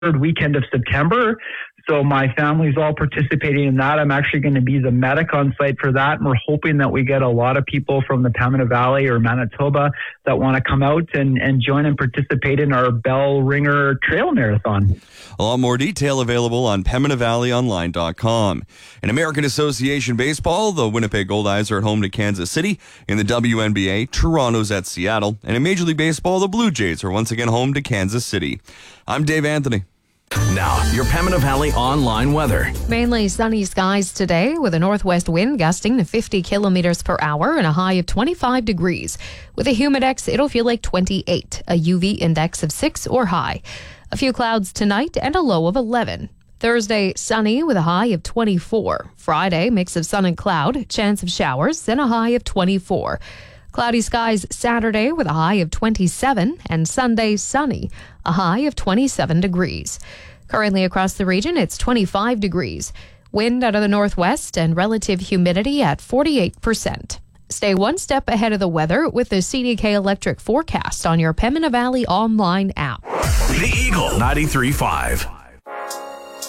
third weekend of September. So my family's all participating in that. I'm actually going to be the medic on site for that. And we're hoping that we get a lot of people from the Pembina Valley or Manitoba that want to come out and join and participate in our Bell Ringer Trail Marathon. A lot more detail available on PembinaValleyOnline.com. In American Association Baseball, the Winnipeg Goldeyes are at home to Kansas City. In the WNBA, Toronto's at Seattle. And in Major League Baseball, the Blue Jays are once again home to Kansas City. I'm Dave Anthony. Now, your Pembina Valley online weather. Mainly sunny skies today with a northwest wind gusting to 50 kilometers per hour and a high of 25 degrees. With a humidex, it'll feel like 28, a UV index of 6 or high. A few clouds tonight and a low of 11. Thursday, sunny with a high of 24. Friday, mix of sun and cloud, chance of showers, and a high of 24. Cloudy skies Saturday with a high of 27, and Sunday sunny, a high of 27 degrees. Currently across the region, it's 25 degrees. Wind out of the northwest and relative humidity at 48%. Stay one step ahead of the weather with the CDK Electric forecast on your Pembina Valley online app. The Eagle 93.5.